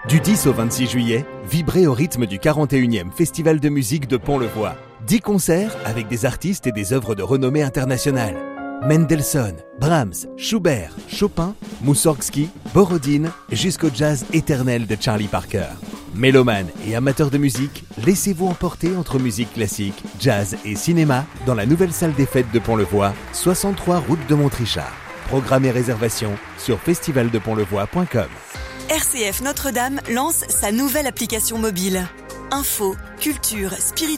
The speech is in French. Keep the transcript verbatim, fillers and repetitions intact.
Du dix au vingt-six juillet, vibrez au rythme du quarante et unième Festival de musique de Pont-le-Voix. dix concerts avec des artistes et des œuvres de renommée internationale. Mendelssohn, Brahms, Schubert, Chopin, Moussorgsky, Borodine, jusqu'au jazz éternel de Charlie Parker. Mélomanes et amateurs de musique, laissez-vous emporter entre musique classique, jazz et cinéma dans la nouvelle salle des fêtes de Pont-le-Voix, soixante-trois route de Montrichard. Programme et réservation sur festival de pont le voix point com. R C F Notre-Dame lance sa nouvelle application mobile. Info, culture, spiritualité.